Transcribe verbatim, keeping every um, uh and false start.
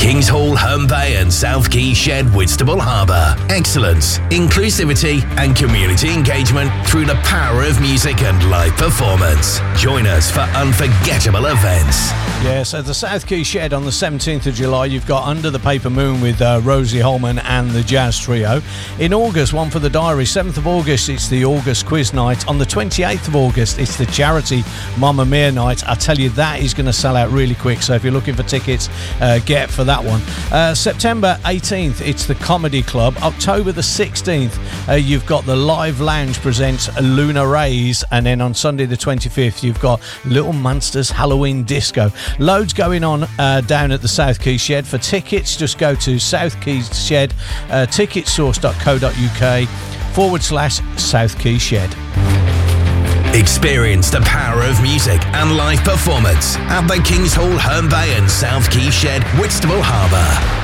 Kings Hall, Herne Bay and South Quay Shed, Whitstable Harbour. Excellence, inclusivity and community engagement through the power of music and live performance. Join us for unforgettable events. Yes, at the South Quay Shed on the seventeenth of July, you've got Under the Paper Moon with uh, Rosie Holman and the Jazz Trio. In August, one for the diary, seventh of August, it's the August Quiz Night. On the twenty-eighth of August, it's the charity Mamma Mia Night. I tell you, that is going to sell out really quick, so if you're looking for tickets, uh, get for that one. Uh, September eighteenth, it's the Comedy Club. October the sixteenth, uh, you've got the Live Lounge presents Luna Rays, and then on Sunday the twenty-fifth, you've got Little Monsters Halloween Disco. Loads going on uh, down at the South Quay Shed. For tickets, just go to South Quay Shed, uh, ticketsource.co.uk forward slash South Quay Shed. Experience the power of music and live performance at the Kings Hall, Herne Bay and South Quay Shed, Whitstable Harbour.